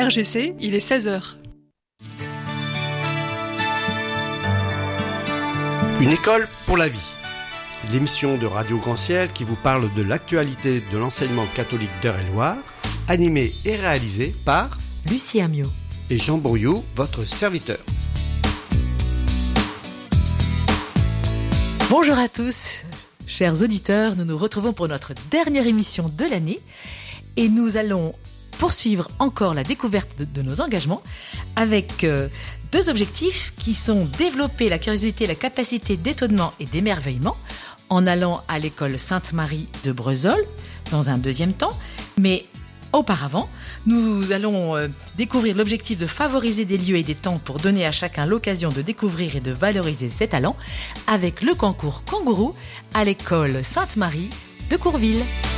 RGC, il est 16h. Une école pour la vie. L'émission de Radio Grand Ciel qui vous parle de l'actualité de l'enseignement catholique d'Eure-et-Loir, animée et réalisée par Lucie Amiot et Jean Bourriou, votre serviteur. Bonjour à tous, chers auditeurs, nous nous retrouvons pour notre dernière émission de l'année et nous allons poursuivre encore la découverte de nos engagements avec deux objectifs qui sont développer la curiosité et la capacité d'étonnement et d'émerveillement en allant à l'école Sainte-Marie de Breuzol dans un deuxième temps, mais auparavant, nous allons découvrir l'objectif de favoriser des lieux et des temps pour donner à chacun l'occasion de découvrir et de valoriser ses talents avec le concours Kangourou à l'école Sainte-Marie de Courville.